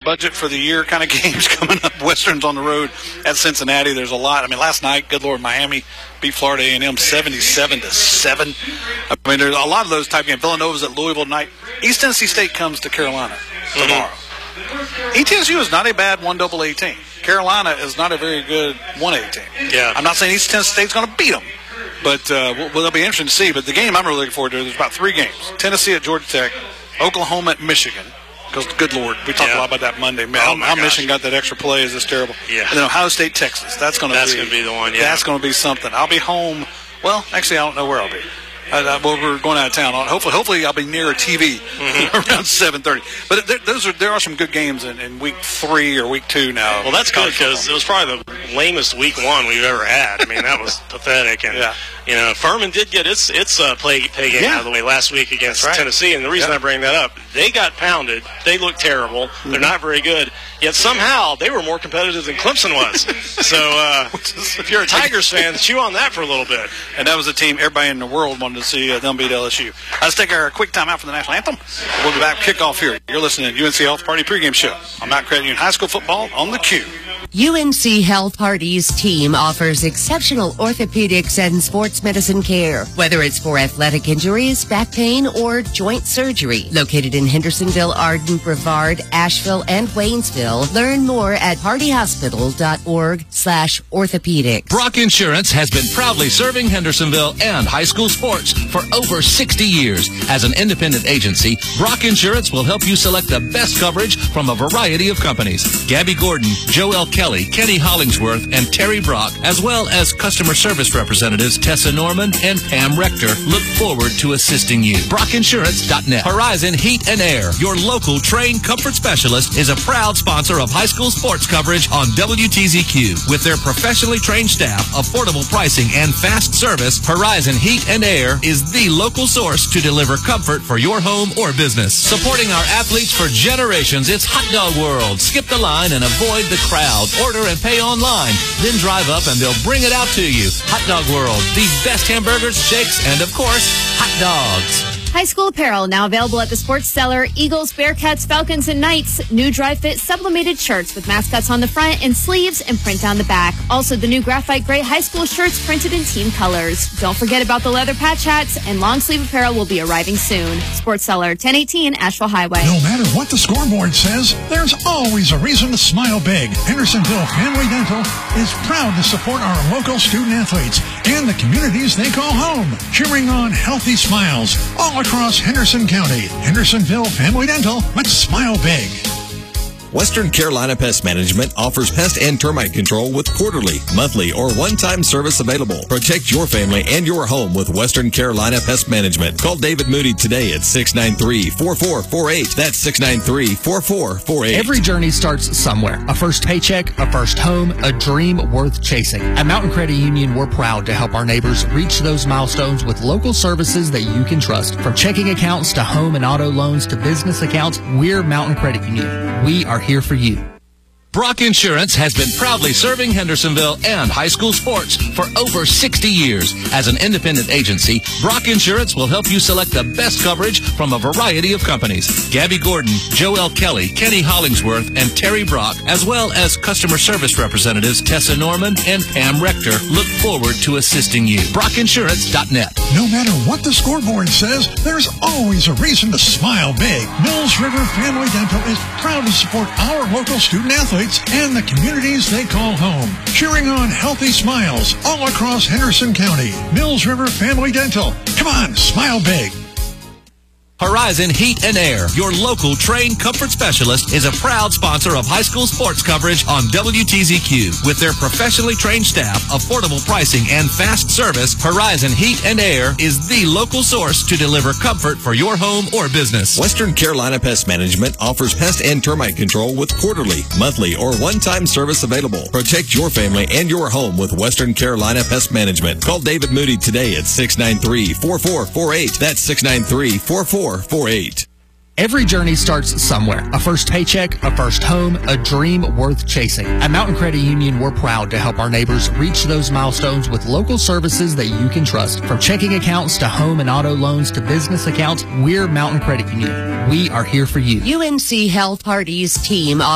budget for the year kind of games coming up. Western's on the road at Cincinnati. There's a lot. I mean, last night, good Lord, Miami beat Florida A&M 77-7. I mean, there's a lot of those type games. Villanova's at Louisville tonight. East Tennessee State comes to Carolina tomorrow. ETSU is not a bad 1AA team. Carolina is not a very good 1A team. Yeah. I'm not saying East Tennessee State's going to beat them, but it'll be interesting to see. But the game I'm really looking forward to, there's about 3 games. Tennessee at Georgia Tech, Oklahoma at Michigan. Because, good Lord, we talked a lot about that Monday. How Michigan got that extra play is just terrible. Yeah. And then Ohio State, Texas. That's going to be the one, yeah. That's going to be something. I'll be home. Well, actually, I don't know where I'll be. We're going out of town. Hopefully, I'll be near a TV around 7:30. But there are some good games in week 3 or week 2 now. Well, that's good because it was probably the lamest week 1 we've ever had. I mean, that was pathetic. And Furman did get its pay game out of the way last week against Tennessee. And the reason I bring that up, they got pounded. They look terrible. They're not very good. Yet somehow they were more competitive than Clemson was. So if you're a Tigers fan, chew on that for a little bit. And that was a team everybody in the world wanted to see them beat LSU. Let's take our quick time out for the national anthem. We'll be back kickoff here. You're listening to UNC Health Party pregame show on Mount Credit Union High School football on the Q. UNC Health Party's team offers exceptional orthopedics and sports medicine care, whether it's for athletic injuries, back pain, or joint surgery. Located in Hendersonville, Arden, Brevard, Asheville, and Waynesville. Learn more at partyhospital.org/orthopedics. Brock Insurance has been proudly serving Hendersonville and high school sports for over 60 years. As an independent agency, Brock Insurance will help you select the best coverage from a variety of companies. Gabby Gordon, Joel Kelly, Kenny Hollingsworth, and Terry Brock, as well as customer service representatives Tessa Norman and Pam Rector, look forward to assisting you. BrockInsurance.net. Horizon Heat and Air, your local trained comfort specialist, is a proud sponsor of high school sports coverage on WTZQ. With their professionally trained staff, affordable pricing, and fast service, Horizon Heat and Air is the local source to deliver comfort for your home or business. Supporting our athletes for generations, it's Hot Dog World. Skip the line and avoid the crowd. Order and pay online. Then drive up and they'll bring it out to you. Hot Dog World, the best hamburgers, shakes, and of course, hot dogs. High school apparel now available at the Sports Cellar. Eagles, Bearcats, Falcons, and Knights. New dry fit sublimated shirts with mascots on the front and sleeves and print on the back. Also, the new graphite gray high school shirts printed in team colors. Don't forget about the leather patch hats, and long sleeve apparel will be arriving soon. Sports Cellar, 1018 Asheville Highway. No matter what the scoreboard says, there's always a reason to smile big. Hendersonville Family Dental is proud to support our local student athletes and the communities they call home, cheering on healthy smiles all across Henderson County. Hendersonville Family Dental, let's smile big. Western Carolina Pest Management offers pest and termite control with quarterly, monthly, or one-time service available. Protect your family and your home with Western Carolina Pest Management. Call David Moody today at 693-4448. That's 693-4448. Every journey starts somewhere. A first paycheck, a first home, a dream worth chasing. At Mountain Credit Union, we're proud to help our neighbors reach those milestones with local services that you can trust. From checking accounts to home and auto loans to business accounts, we're Mountain Credit Union. We are here for you. Brock Insurance has been proudly serving Hendersonville and high school sports for over 60 years. As an independent agency, Brock Insurance will help you select the best coverage from a variety of companies. Gabby Gordon, Joel Kelly, Kenny Hollingsworth, and Terry Brock, as well as customer service representatives Tessa Norman and Pam Rector, look forward to assisting you. BrockInsurance.net. No matter what the scoreboard says, there's always a reason to smile big. Mills River Family Dental is proud to support our local student athletes and the communities they call home, cheering on healthy smiles all across Henderson County. Mills River Family Dental. Come on, smile big. Horizon Heat and Air, your local trained comfort specialist, is a proud sponsor of high school sports coverage on WTZQ. With their professionally trained staff, affordable pricing, and fast service, Horizon Heat and Air is the local source to deliver comfort for your home or business. Western Carolina Pest Management offers pest and termite control with quarterly, monthly, or one-time service available. Protect your family and your home with Western Carolina Pest Management. Call David Moody today at 693-4448. That's 693-4448. Every journey starts somewhere. A first paycheck, a first home, a dream worth chasing. At Mountain Credit Union, we're proud to help our neighbors reach those milestones with local services that you can trust. From checking accounts to home and auto loans to business accounts, we're Mountain Credit Union. We are here for you. UNC Health Party's team